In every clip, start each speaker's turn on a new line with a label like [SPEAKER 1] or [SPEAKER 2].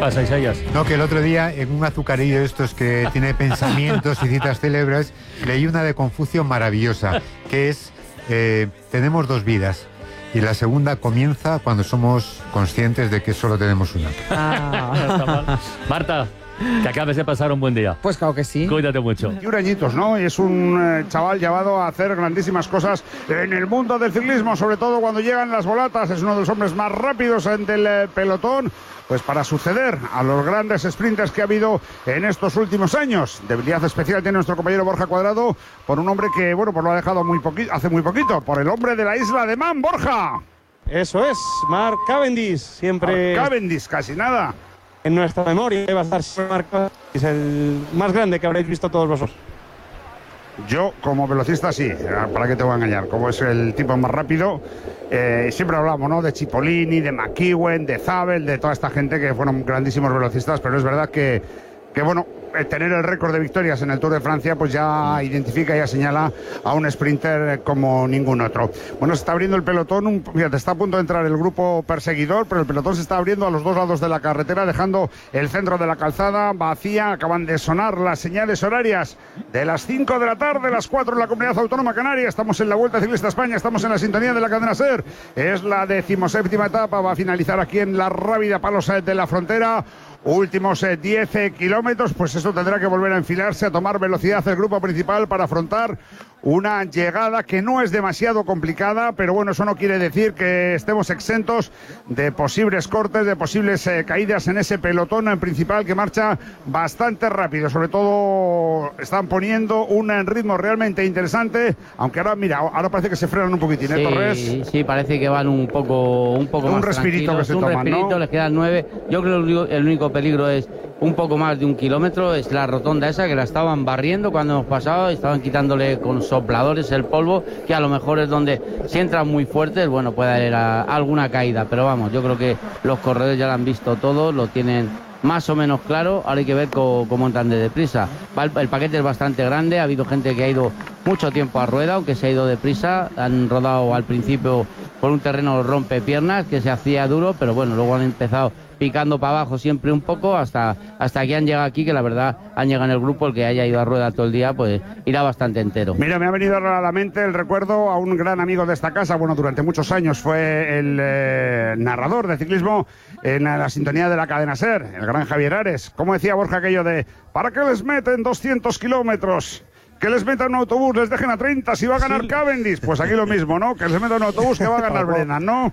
[SPEAKER 1] pasa, Isaías?
[SPEAKER 2] No, que el otro día en un azucarillo de estos que tiene pensamientos y citas célebres, leí una de Confucio maravillosa, que es, tenemos dos vidas. Y la segunda comienza cuando somos conscientes de que solo tenemos una.
[SPEAKER 1] Marta, que acabes de pasar un buen día.
[SPEAKER 3] Pues claro que sí.
[SPEAKER 1] Cuídate mucho.
[SPEAKER 4] 21 añitos, ¿no? Es un chaval llevado a hacer grandísimas cosas en el mundo del ciclismo, sobre todo cuando llegan las volatas. Es uno de los hombres más rápidos del pelotón, pues para suceder a los grandes sprinters que ha habido en estos últimos años. Debilidad especial tiene nuestro compañero Borja Cuadrado por un hombre que, bueno, pues lo ha dejado hace muy poquito, por el hombre de la isla de Man, Borja.
[SPEAKER 5] Eso es, Mark Cavendish, siempre...
[SPEAKER 4] Mark Cavendish, casi nada.
[SPEAKER 5] En nuestra memoria va a estar siempre Mark Cavendish, el más grande que habréis visto todos vosotros.
[SPEAKER 4] Yo, como velocista, sí, ¿para qué te voy a engañar? Como es el tipo más rápido, siempre hablamos, ¿no? De Cipollini, de McEwen, de Zabel, de toda esta gente que fueron grandísimos velocistas, pero es verdad que bueno, tener el récord de victorias en el Tour de Francia, pues ya identifica y ya señala a un sprinter como ningún otro. Bueno, se está abriendo el pelotón, fíjate, está a punto de entrar el grupo perseguidor, pero el pelotón se está abriendo a los dos lados de la carretera, dejando el centro de la calzada vacía. Acaban de sonar las señales horarias de las 5 de la tarde, las 4 en la Comunidad Autónoma Canaria. Estamos en la Vuelta Ciclista España, estamos en la sintonía de la cadena SER. Es la 17ª etapa, va a finalizar aquí en la Rábida Palos de la Frontera. Últimos 10 kilómetros, pues eso tendrá que volver a enfilarse, a tomar velocidad el grupo principal para afrontar una llegada que no es demasiado complicada, pero bueno, eso no quiere decir que estemos exentos de posibles cortes, de posibles caídas en ese pelotón principal que marcha bastante rápido. Sobre todo están poniendo un ritmo realmente interesante, aunque ahora, mira, ahora parece que se frenan un poquitín, ¿eh, Torres?
[SPEAKER 6] Sí, parece que van un poco más
[SPEAKER 4] respirito que se toman,
[SPEAKER 6] un respirito, ¿no? Les quedan 9. Yo creo que el único peligro es un poco más de 1 kilómetro, es la rotonda esa que la estaban barriendo cuando hemos pasado, estaban quitándole con sopladores el polvo, que a lo mejor es donde, si entran muy fuertes, bueno, puede haber alguna caída, pero vamos, yo creo que los corredores ya lo han visto todo, lo tienen más o menos claro. Ahora hay que ver cómo entran de deprisa. El paquete es bastante grande, ha habido gente que ha ido mucho tiempo a rueda, aunque se ha ido deprisa, han rodado al principio por un terreno rompepiernas que se hacía duro, pero bueno, luego han empezado picando para abajo siempre un poco hasta que han llegado aquí, que la verdad han llegado en el grupo. El que haya ido a rueda todo el día pues irá bastante entero.
[SPEAKER 4] Mira, me ha venido a la mente el recuerdo a un gran amigo de esta casa. Bueno, durante muchos años fue el narrador de ciclismo en la sintonía de la cadena SER, el gran Javier Ares. ¿Cómo decía Borja aquello de ¿para qué les meten 200 kilómetros? Que les metan un autobús, les dejen a 30 si va a ganar Cavendish. Pues aquí lo mismo, ¿no? Que les metan un autobús que va a ganar Brennan, ¿no?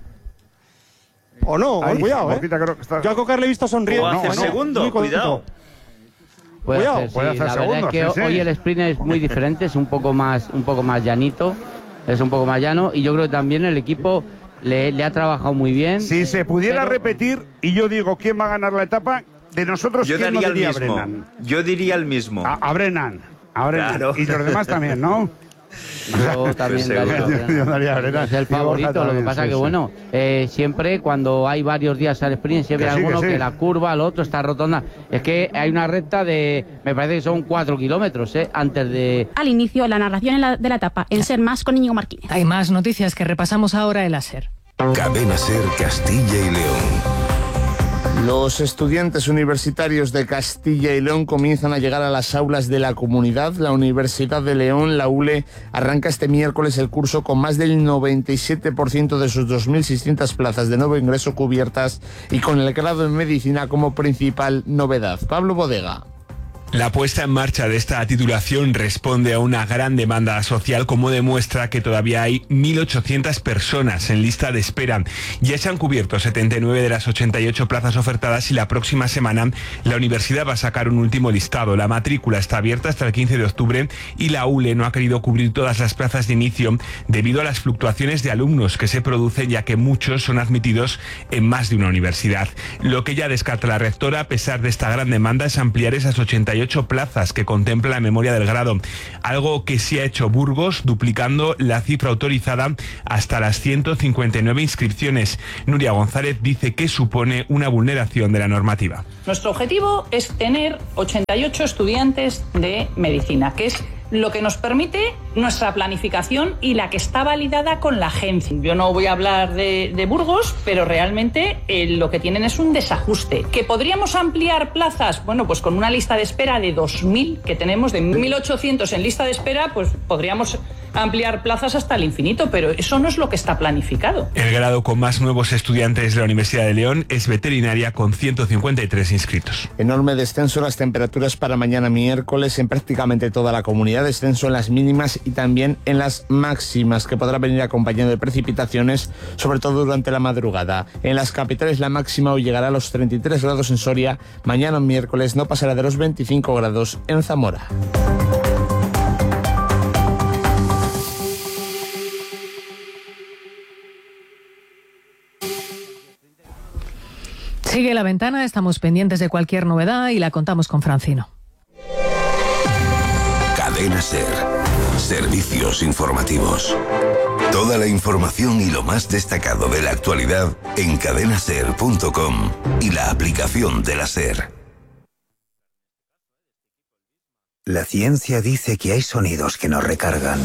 [SPEAKER 5] O no, cuidado,
[SPEAKER 4] Borjita, creo que está...
[SPEAKER 5] Yo a Cocar le he visto sonriendo.
[SPEAKER 7] O hacer segundo, cuidado.
[SPEAKER 6] Puede hacer
[SPEAKER 4] segundos,
[SPEAKER 6] verdad es que hoy el sprint es muy diferente, es un poco más llanito, es un poco más llano, y yo creo que también el equipo le ha trabajado muy bien.
[SPEAKER 4] Si se pudiera repetir, y yo digo quién va a ganar la etapa, de nosotros,
[SPEAKER 7] yo
[SPEAKER 4] ¿quién
[SPEAKER 7] daría
[SPEAKER 4] no diría
[SPEAKER 7] el mismo.
[SPEAKER 4] Brennan?
[SPEAKER 7] Yo diría el mismo.
[SPEAKER 4] A Brennan.
[SPEAKER 7] Claro.
[SPEAKER 4] Y los demás también, ¿no?
[SPEAKER 6] Yo también daría
[SPEAKER 4] Brennan.
[SPEAKER 6] Es el favorito, lo que pasa que bueno, siempre cuando hay varios días al sprint, siempre hay alguno que la curva, el otro está rotonda. Es que hay una recta de, me parece que son 4 kilómetros, antes de...
[SPEAKER 8] Al inicio, la narración de la etapa, en SER Más con Íñigo Martínez.
[SPEAKER 9] Hay más noticias que repasamos ahora en la SER.
[SPEAKER 10] Cadena SER Castilla y León.
[SPEAKER 11] Los estudiantes universitarios de Castilla y León comienzan a llegar a las aulas de la comunidad. La Universidad de León, la ULE, arranca este miércoles el curso con más del 97% de sus 2.600 plazas de nuevo ingreso cubiertas y con el grado en medicina como principal novedad. Pablo Bodega.
[SPEAKER 12] La puesta en marcha de esta titulación responde a una gran demanda social, como demuestra que todavía hay 1.800 personas en lista de espera. Ya se han cubierto 79 de las 88 plazas ofertadas y la próxima semana la universidad va a sacar un último listado. La matrícula está abierta hasta el 15 de octubre y la ULE no ha querido cubrir todas las plazas de inicio debido a las fluctuaciones de alumnos que se producen, ya que muchos son admitidos en más de una universidad. Lo que ya descarta la rectora, a pesar de esta gran demanda, es ampliar esas 88 plazas que contempla la memoria del grado, algo que sí ha hecho Burgos, duplicando la cifra autorizada hasta las 159 inscripciones. Nuria González dice que supone una vulneración de la normativa.
[SPEAKER 13] Nuestro objetivo es tener 88 estudiantes de medicina, que es lo que nos permite
[SPEAKER 3] nuestra planificación y la que está validada con la agencia. Yo no voy a hablar de Burgos, pero realmente lo que tienen es un desajuste. ¿Que podríamos ampliar plazas? Bueno, pues con una lista de espera de 2.000 que tenemos, de 1.800 en lista de espera, pues podríamos ampliar plazas hasta el infinito, pero eso no es lo que está planificado.
[SPEAKER 12] El grado con más nuevos estudiantes de la Universidad de León es veterinaria, con 153 inscritos.
[SPEAKER 11] Enorme descenso en las temperaturas para mañana miércoles en prácticamente toda la comunidad, descenso en las mínimas y también en las máximas, que podrá venir acompañado de precipitaciones, sobre todo durante la madrugada. En las capitales la máxima hoy llegará a los 33 grados en Soria, mañana miércoles no pasará de los 25 grados en Zamora.
[SPEAKER 9] Sigue La Ventana, estamos pendientes de cualquier novedad y la contamos con Francino.
[SPEAKER 10] Cadena SER. Servicios informativos. Toda la información y lo más destacado de la actualidad en cadenaser.com y la aplicación de la SER.
[SPEAKER 13] La ciencia dice que hay sonidos que nos recargan.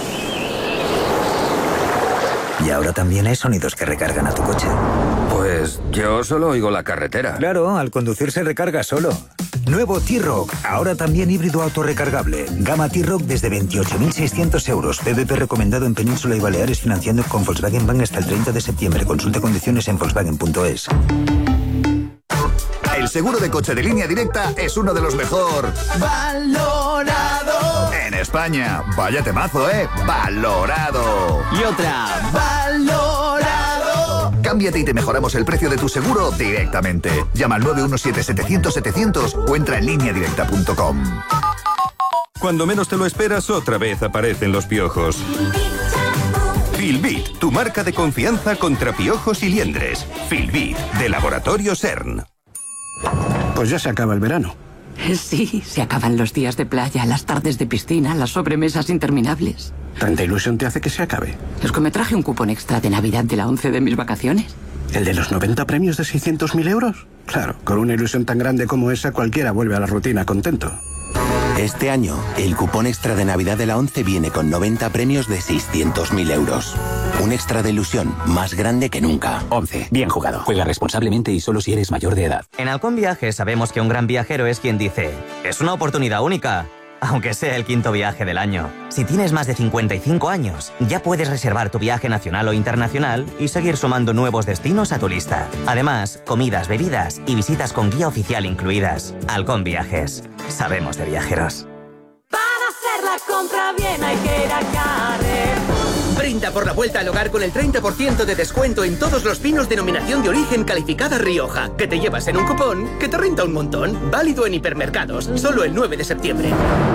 [SPEAKER 13] Y ahora también hay sonidos que recargan a tu coche.
[SPEAKER 14] Pues yo solo oigo la carretera.
[SPEAKER 13] Claro, al conducir se recarga solo. Nuevo T-Roc, ahora también híbrido autorrecargable. Gama T-Roc desde 28.600 euros. PVP recomendado en Península y Baleares, financiando con Volkswagen Bank hasta el 30 de septiembre. Consulte condiciones en Volkswagen.es.
[SPEAKER 15] El seguro de coche de Línea Directa es uno de los mejor valorado en España. Vaya temazo, valorado.
[SPEAKER 16] Y otra, valorado.
[SPEAKER 15] Cámbiate y te mejoramos el precio de tu seguro directamente. Llama al 917-700-700 o entra en lineadirecta.com.
[SPEAKER 17] Cuando menos te lo esperas, otra vez aparecen los piojos. Filbit, tu marca de confianza contra piojos y liendres. Filbit, de Laboratorio CERN.
[SPEAKER 18] Pues ya se acaba el verano.
[SPEAKER 19] Sí, se acaban los días de playa, las tardes de piscina, las sobremesas interminables.
[SPEAKER 18] ¿Tanta ilusión te hace que se acabe?
[SPEAKER 19] Es que me traje un cupón extra de Navidad de la 11 de mis vacaciones.
[SPEAKER 18] ¿El de los 90 premios de 600.000 euros? Claro, con una ilusión tan grande como esa, cualquiera vuelve a la rutina contento.
[SPEAKER 20] Este año, el cupón extra de Navidad de la 11 viene con 90 premios de 600.000 euros. Un extra de ilusión más grande que nunca.
[SPEAKER 21] 11. Bien jugado. Juega responsablemente y solo si eres mayor de edad.
[SPEAKER 22] En Halcón Viajes sabemos que un gran viajero es quien dice: es una oportunidad única, aunque sea el 5.º viaje del año. Si tienes más de 55 años, ya puedes reservar tu viaje nacional o internacional y seguir sumando nuevos destinos a tu lista. Además, comidas, bebidas y visitas con guía oficial incluidas. Halcón Viajes. Sabemos de viajeros.
[SPEAKER 23] Para hacer la compra bien hay que ir a Carrefour.
[SPEAKER 24] Brinda por la vuelta al hogar con el 30% de descuento en todos los vinos denominación de origen calificada Rioja, que te llevas en un cupón que te renta un montón. Válido en hipermercados, solo el 9 de septiembre.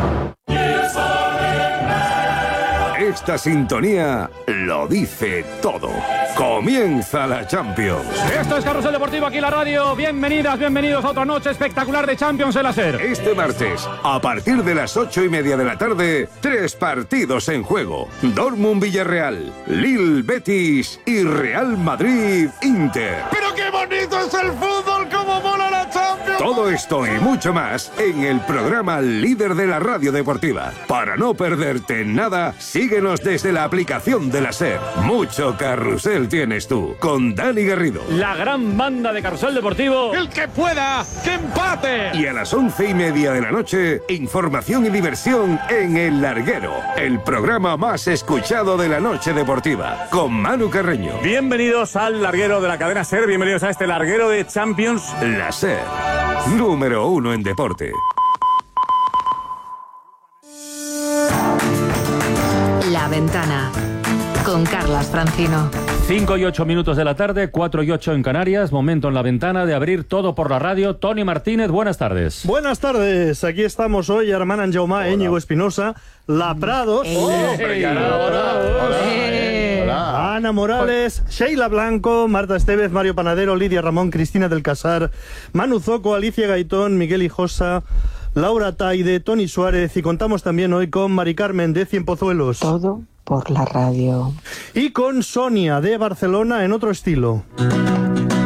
[SPEAKER 17] Esta sintonía lo dice todo. Comienza la Champions.
[SPEAKER 1] Esto es Carrusel Deportivo, aquí en la radio. Bienvenidas, bienvenidos a otra noche espectacular de Champions en la SER.
[SPEAKER 17] Este martes, a partir de las 8:30 de la tarde, 3 partidos en juego. Dortmund-Villarreal, Lille-Betis y Real Madrid-Inter.
[SPEAKER 23] ¡Pero qué bonito es el fútbol! ¡Cómo mola la Champions!
[SPEAKER 17] Todo esto y mucho más en el programa líder de la radio deportiva. Para no perderte nada, síguenos desde la aplicación de la SER. Mucho carrusel tienes tú, con Dani Garrido.
[SPEAKER 1] La gran banda de Carrusel Deportivo.
[SPEAKER 23] ¡El que pueda, que empate!
[SPEAKER 17] Y a las 11:30 de la noche, información y diversión en El Larguero, el programa más escuchado de la noche deportiva, con Manu Carreño.
[SPEAKER 25] Bienvenidos al Larguero de la cadena SER, bienvenidos a este Larguero de Champions.
[SPEAKER 17] La SER, número 1 en deporte.
[SPEAKER 9] La Ventana, con Carlas Francino.
[SPEAKER 1] 5 y 8 minutos de la tarde, 4 y 8 en Canarias. Momento en La Ventana de abrir todo por la radio. Tony Martínez, buenas tardes.
[SPEAKER 26] Buenas tardes, aquí estamos hoy, Armand Anjaumá, Íñigo Espinosa, La Prados, Ana Morales, Sheila Blanco, Marta Estevez, Mario Panadero, Lidia Ramón, Cristina del Casar, Manu Zoco, Alicia Gaitón, Miguel Hijosa, Laura Taide, Tony Suárez, y contamos también hoy con Mari Carmen de Cienpozuelos.
[SPEAKER 27] Todo por la radio.
[SPEAKER 26] Y con Sonia de Barcelona en otro estilo.